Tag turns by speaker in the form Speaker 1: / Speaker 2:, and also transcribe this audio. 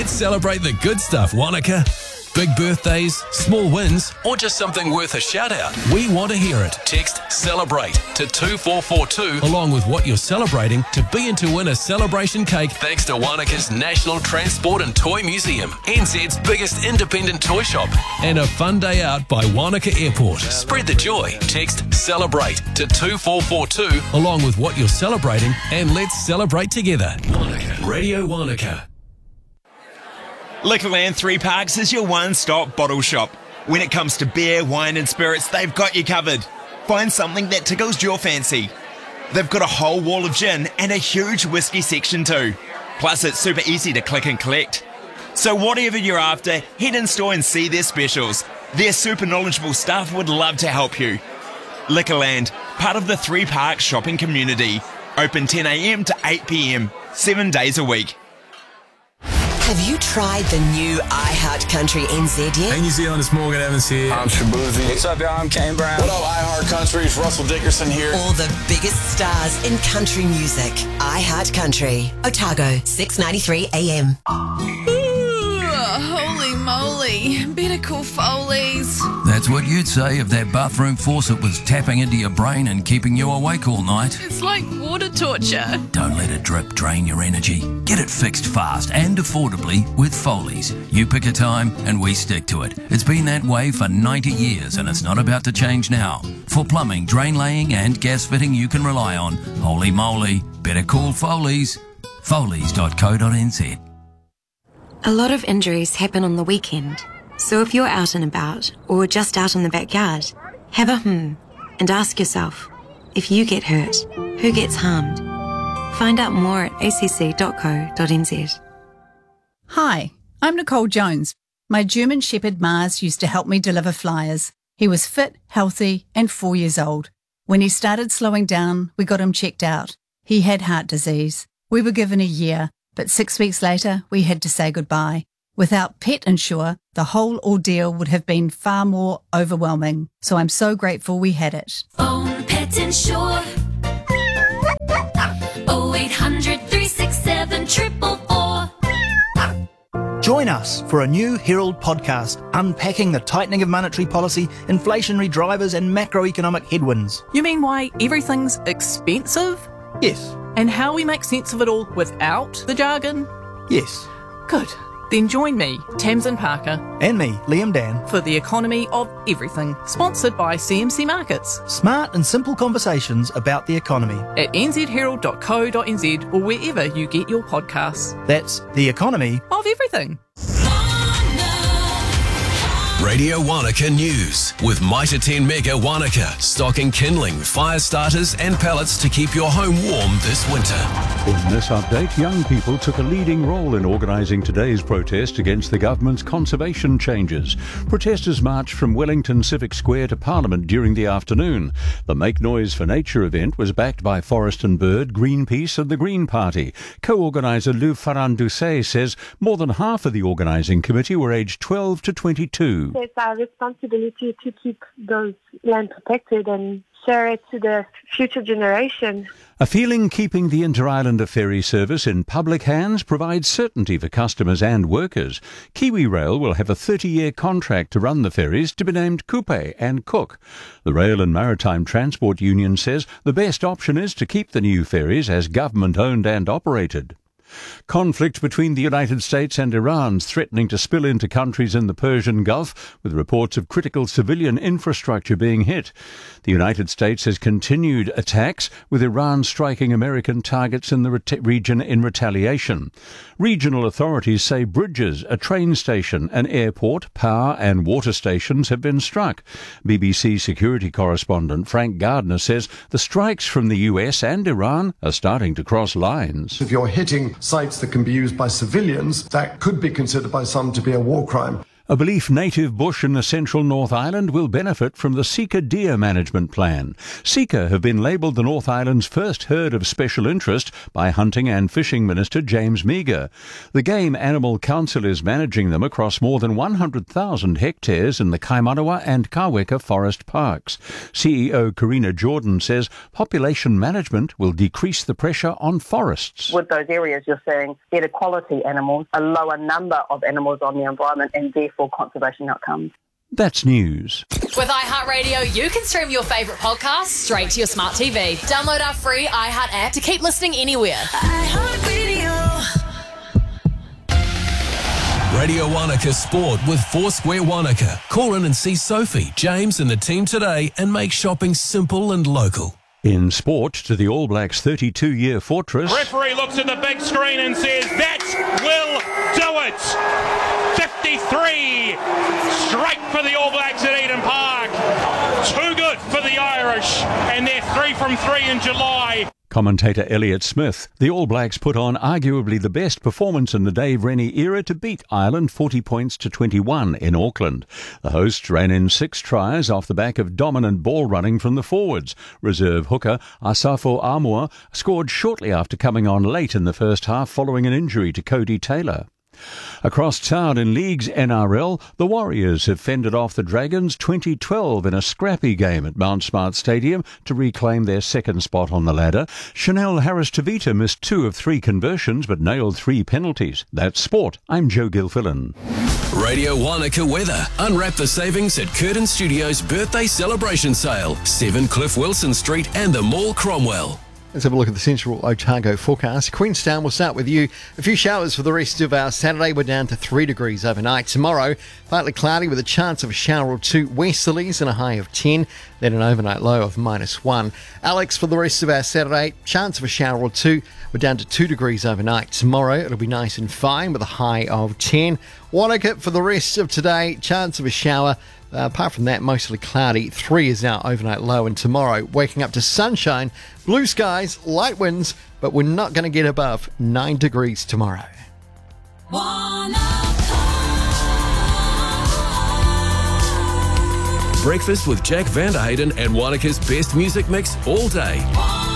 Speaker 1: Let's celebrate the good stuff, Wanaka. Big birthdays, small wins, or just something worth a shout out. We want to hear it. Text CELEBRATE to 2442 along with what you're celebrating to be in to win a celebration cake thanks to Wanaka's National Transport and Toy Museum, NZ's biggest independent toy shop, and a fun day out by Wanaka Airport. Spread the joy. Text CELEBRATE to 2442 along with what you're celebrating and let's celebrate together. Wanaka. Radio Wanaka.
Speaker 2: Liquorland 3 Parks is your one-stop bottle shop. When it comes to beer, wine and spirits, they've got you covered. Find something that tickles your fancy. They've got a whole wall of gin and a huge whiskey section too. Plus it's super easy to click and collect. So whatever you're after, head in store and see their specials. Their super knowledgeable staff would love to help you. Liquorland, part of the 3 Parks shopping community. Open 10 a.m. to 8 p.m, 7 days a week.
Speaker 3: Have you tried the new iHeart Country NZ yet?
Speaker 4: Hey New Zealand, it's Morgan Evans here.
Speaker 5: I'm Shabuzi. What's up, y'all? I'm Kane Brown.
Speaker 6: What up, iHeart Country? It's Russell Dickerson here.
Speaker 3: All the biggest stars in country music. iHeart Country. Otago, 6:93 a.m.
Speaker 7: Holy moly. Better call Foley's.
Speaker 8: That's what you'd say if that bathroom faucet was tapping into your brain and keeping you awake all night.
Speaker 7: It's like water torture.
Speaker 8: Don't let a drip drain your energy. Get it fixed fast and affordably with Foley's. You pick a time and we stick to it. It's been that way for 90 years and it's not about to change now. For plumbing, drain laying and gas fitting you can rely on. Holy moly, better call Foley's. Foley's.co.nz.
Speaker 9: A lot of injuries happen on the weekend, so if you're out and about or just out in the backyard, have a and ask yourself, if you get hurt, who gets harmed? Find out more at acc.co.nz.
Speaker 10: Hi, I'm Nicole Jones. My German Shepherd Mars used to help me deliver flyers. He was fit, healthy and 4 years old. When he started slowing down, we got him checked out. He had heart disease. We were given a year. But 6 weeks later, we had to say goodbye. Without Pet Insure, the whole ordeal would have been far more overwhelming. So I'm so grateful we had it.
Speaker 11: Phone Pet Insure. 0800 367 444.
Speaker 12: Join us for a new Herald podcast unpacking the tightening of monetary policy, inflationary drivers and macroeconomic headwinds.
Speaker 13: You mean why everything's expensive?
Speaker 12: Yes.
Speaker 13: And how we make sense of it all without the jargon?
Speaker 12: Yes.
Speaker 13: Good. Then join me, Tamsin Parker.
Speaker 12: And me, Liam Dan.
Speaker 13: For the economy of everything. Sponsored by CMC Markets.
Speaker 12: Smart and simple conversations about the economy.
Speaker 13: At nzherald.co.nz or wherever you get your podcasts.
Speaker 12: That's the economy
Speaker 13: of everything.
Speaker 1: Radio Wanaka News with Mitre 10 Mega Wanaka, stocking kindling, fire starters and pellets to keep your home warm this winter.
Speaker 14: In this update, young people took a leading role in organising today's protest against the government's conservation changes. Protesters marched from Wellington Civic Square to Parliament during the afternoon. The Make Noise for Nature event was backed by Forest and Bird, Greenpeace and the Green Party. Co-organiser Lou Farandoucet says more than half of the organising committee were aged 12 to 22.
Speaker 15: It's our responsibility to keep those land protected and share it to the future generation.
Speaker 14: A feeling keeping the Inter-Islander ferry service in public hands provides certainty for customers and workers. KiwiRail will have a 30-year contract to run the ferries to be named Kupe and Cook. The Rail and Maritime Transport Union says the best option is to keep the new ferries as government-owned and operated. Conflict between the United States and Iran is threatening to spill into countries in the Persian Gulf, with reports of critical civilian infrastructure being hit. The United States has continued attacks, with Iran striking American targets in the region in retaliation. Regional authorities say bridges, a train station, an airport, power and water stations have been struck. BBC security correspondent Frank Gardner says the strikes from the US and Iran are starting to cross lines.
Speaker 16: If you're hitting sites that can be used by civilians, that could be considered by some to be a war crime.
Speaker 14: A belief native bush in the central North Island will benefit from the Sika Deer Management Plan. Sika have been labelled the North Island's first herd of special interest by Hunting and Fishing Minister James Meagher. The Game Animal Council is managing them across more than 100,000 hectares in the Kaimanawa and Kaweka forest parks. CEO Karina Jordan says population management will decrease the pressure on forests.
Speaker 4: With those areas, you're seeing better quality animals, a lower number of animals on the environment, and therefore conservation outcomes.
Speaker 14: That's news.
Speaker 16: With iHeartRadio, you can stream your favourite podcasts straight to your smart TV. Download our free iHeart app to keep listening anywhere.
Speaker 1: Radio Wanaka Sport with Foursquare Wanaka. Call in and see Sophie, James and the team today and make shopping simple and local.
Speaker 14: In sport, to the All Blacks' 32-year fortress.
Speaker 17: Referee looks at the big screen and says, that will do it! 53 straight for the All Blacks at Eden Park. Too good for the Irish, and they're 3 from 3 in July.
Speaker 14: Commentator Elliot Smith. The All Blacks put on arguably the best performance in the Dave Rennie era to beat Ireland 40 points to 21 in Auckland. The hosts ran in 6 tries off the back of dominant ball running from the forwards. Reserve hooker Asafo Aumua scored shortly after coming on late in the first half following an injury to Cody Taylor. Across town in League's NRL, the Warriors have fended off the Dragons 2012 in a scrappy game at Mount Smart Stadium to reclaim their second spot on the ladder. Chanel Harris-Tavita missed 2 of 3 conversions but nailed 3 penalties. That's sport. I'm Joe Gilfillan.
Speaker 1: Radio Wanaka weather. Unwrap the savings at Curtin Studios' birthday celebration sale. 7 Cliff Wilson Street and the Mall Cromwell.
Speaker 18: Let's have a look at the Central Otago forecast. Queenstown, we'll start with you. A few showers for the rest of our Saturday. We're down to 3 degrees overnight. Tomorrow, partly cloudy with a chance of a shower or 2. Westerlies and a high of 10. Then an overnight low of -1. Alex, for the rest of our Saturday, chance of a shower or 2. We're down to 2 degrees overnight. Tomorrow, it'll be nice and fine with a high of 10. Wanaka, for the rest of today, chance of a shower. Apart from that, mostly cloudy. 3 is our overnight low, and tomorrow waking up to sunshine, blue skies, light winds, but we're not going to get above 9 degrees tomorrow.
Speaker 1: Breakfast with Jack Vanderhayden and Wanaka's best music mix all day.